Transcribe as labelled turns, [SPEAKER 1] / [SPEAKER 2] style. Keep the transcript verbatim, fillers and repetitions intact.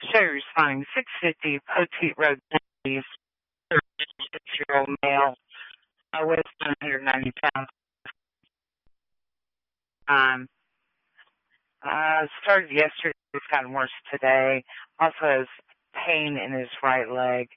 [SPEAKER 1] Show responding six fifty Poteet Road, thirty-six-year-old male, uh, weighs one hundred ninety pounds. Um, uh, started yesterday, it's gotten worse today. Also has pain in his right leg.